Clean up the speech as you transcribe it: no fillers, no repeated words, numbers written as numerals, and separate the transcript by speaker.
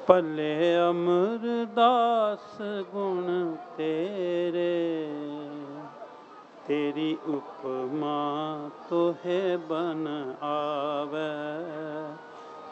Speaker 1: ਭਲੇ ਅਮਰਦਾਸ ਗੁਣ ਤੇਰੇ, ਤੇਰੀ ਉਪਮਾ ਤੋਹੇ ਬਨ ਆਵੈ।